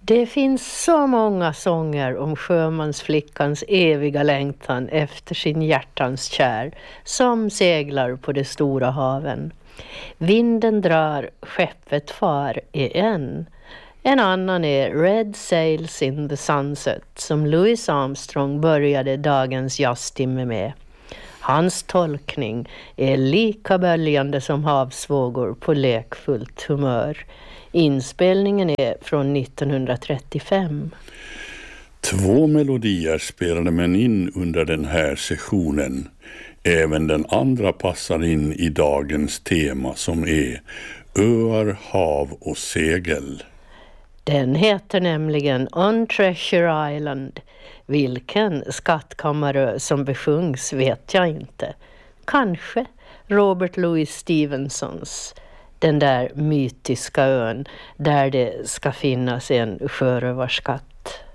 Det finns så många sånger om sjömansflickans eviga längtan efter sin hjärtans kär som seglar på de stora haven. Vinden drar, skeppet far är en. En annan är Red Sails in the Sunset som Louis Armstrong började dagens jazztimme med. Hans tolkning är lika böljande som havsvågor på lekfullt humör. Inspelningen är från 1935. 2 melodier spelade man in under den här sessionen. Även den andra passar in i dagens tema som är öar, hav och segel. Den heter nämligen On Treasure Island. Vilken skattkammarö som besjungs vet jag inte. Kanske Robert Louis Stevensons, den där mytiska ön där det ska finnas en sjörövarskatt.